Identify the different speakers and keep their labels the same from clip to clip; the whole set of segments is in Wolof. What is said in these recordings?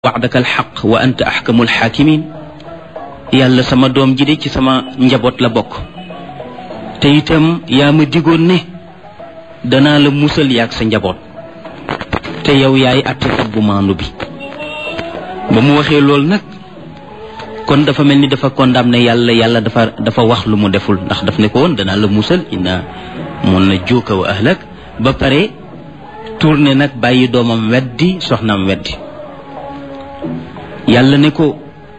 Speaker 1: wa'daka alxaq wa anta axkamul xaakimin yàlla sama doom ji de ci sama njaboot la bokk te itam yaa ma digoon ne danaa la musal yaag sa njaboot te yow yaay attekat bu maandu bi ba mu waxee loolu nag kon dafa mel ni dafa condamné yàlla dafa wax lu mu deful ndax daf ne ko woon danaa la musal inna mun na juuka wa ahlak ba pare tourné nag bàyyi doomam weddi soxnaam weddi yàlla ne ko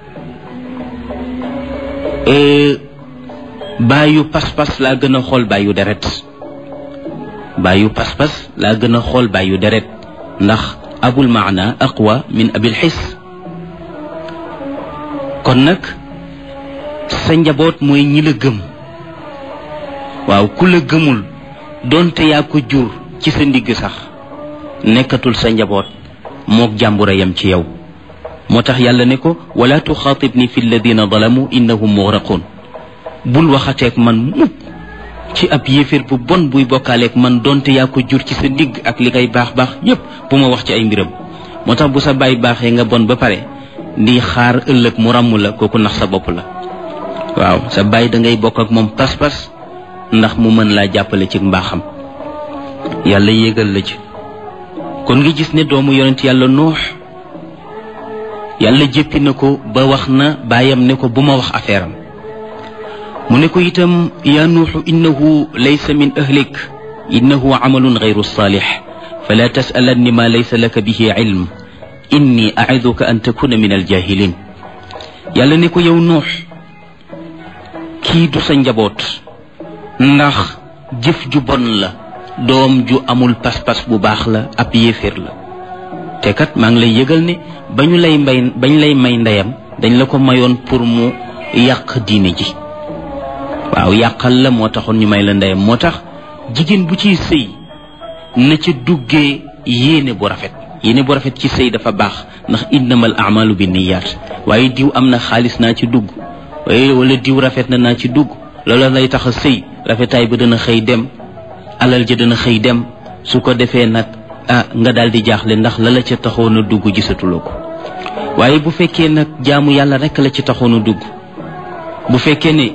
Speaker 1: bàyyu pas-pas laa gën a xool bàyyu deret bàyyu pas-pas laa gën a xool bàyyu deret ndax abul maana aqwa min abil xis kon nag sa njaboot mooy ñi la gëm waaw ku la gëmul doonte yaa ko jur ci sa ndigg sax nekkatul sa njaboot mook jàmbura yam ci yow moo tax yàlla ne ko wala tuxaatibni fi alladina zalamu innahum mugraqun bul waxateeg man mukk ci ab yéeféer bu bon buy bokkaaleeg man donte yaa ko jur ci sa ndigg ak li ngay baax-baax yépp bu ma wax ci ay mbiram moo tax bu sa baay baaxee nga bon ba pare di xaar ëllëg mu ràmm la kooku nax sa bopp la waaw sa baay da ngay bokk ak moom pas-pas ndax mu mën laa jàppale ci mbaaxam yàlla yéegal la ci kon nga gis ne doomu yonent yàlla Nuux yàlla jéppi na ko ba wax na baayam ne ko bu ma wax affaire am mu ne ko itam yaa nuuxu innahu laysa min ahlik innahu amalun gayru saalix fala tasalanni ma laysa laka bihi ilm inni aiduka an takuna min aljahilin yàlla ne ko yow nuux kii du sa njaboot ndax jëf ju bon la doom ju amul pas-pas bu baax la ab yéeféer la te kat maa ngi lay yëgal ne bañ lay may ndeyam dañ la ko mayoon pour mu yàq diine ji waaw yàqal la moo taxoon ñu may la ndeyam moo tax jigéen bu ciy sëy na ca duggee yéene bu rafet ci sëy dafa baax ndax innamal a'malu binniyat waaye diw am na xaalis naa ci dugg waaye wala diw rafet na naa ci dugg loola lay tax a sëy rafetaay ba dana xëy dem alal ja dana xëy dem su ko defee nag nga daal di jaaxle ndax la la ca taxoon a dugg gisatuloo ko waaye bu fekkee nag jaamu yàlla rekk la ci taxoon a dugg bu fekkee ne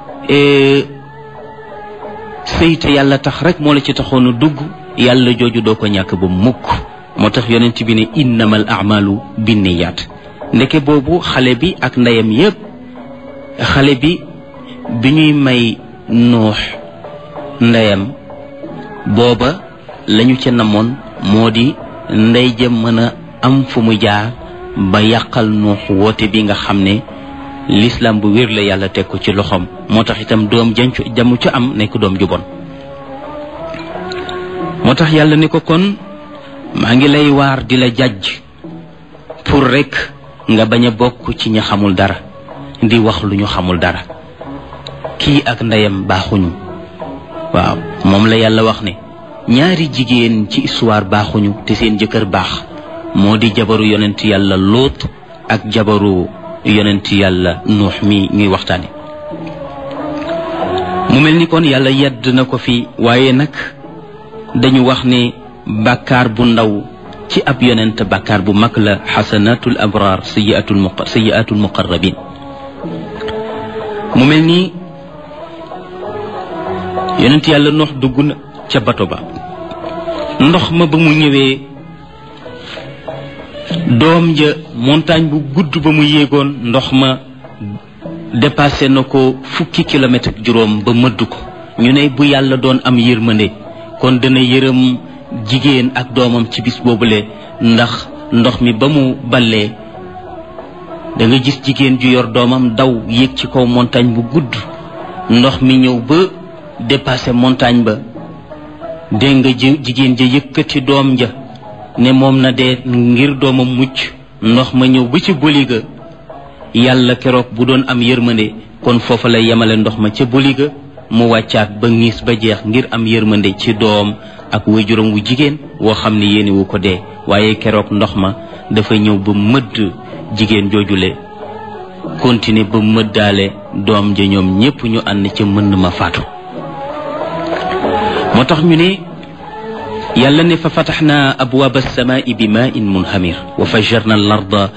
Speaker 1: sëy te yàlla tax rek moo la ci taxoon a dugg yàlla jooju doo ko ñàkk ba mukk moo tax yonent bi ne innamal a'malu binniyat ndeke boobu xale bi ak ndeyam yépp xale bi ñuy may Nuux ndeyam booba lañu ca namoon moo di ndey ja mën a am fu mu jaar ba yàqal Nuux woote bi nga xam ne l'islam bu wér la yàlla teg ko ci loxoom moo tax itam doom jamu ca am nekk doom ju bon moo tax yàlla ne ko kon maa ngi lay waar di la jàjj pour rek nga bañ a bokk ci ña xamul dara di wax lu ñu xamul dara kii ak ndeyam baaxuñu waaw moom la yàlla wax ne ñaari jigéen ci histoire baaxuñu te seen jëkkër baax moo di jabaru yonent yàlla Lóot ak jabaru yonent yàlla Nuux mi ñuy waxtaane mu mel ni kon yàlla yedd na ko fi waaye nag dañu wax ne bàkkaar bu ndaw ci ab yonent bàkkaar bu mag la xasanatul abraar sayyiatul muqarrabin mu mel ni yonent yàlla Nuux dugg na ca bato ba ndox ma ba mu ñëwee doom ja montagne bu gudd ba mu yéegoon ndox ma dépassé na ko 10 kilomètres ak juróom ba mëdd ko ñu ne bu yàlla doon am yërmande kon dana yërëm jigéen ak doomam ci bis boobule ndax ndox mi ba mu ballee da nga gis jigéen ju yor doomam daw yéeg ci kaw montagne bu gudd ndox mi ñëw ba dépassé montagne ba dégg nga jigéen ja yëkkati doom ja ne moom na dee ngir doomam mucc ndox ma ñëw ba ci boliga yàlla keroog bu doon am yërmande kon foofa lay yemale ndox ma ca boliga mu wàccaat ba ngiis ba jeex ngir am yërmande ci doom ak waajuram wu jigéen woo xam ne yéene wu ko dee waaye keroog ndox ma dafa ñëw ba mëdd jigéen joojule continuer ba mëddaale doom ja ñoom ñépp ñu ànd ca mën ma faatu moo tax ñu ne yàlla ne fa fataxna abwaaba alsamaai bi maa in munhamir wa fajjarna al arda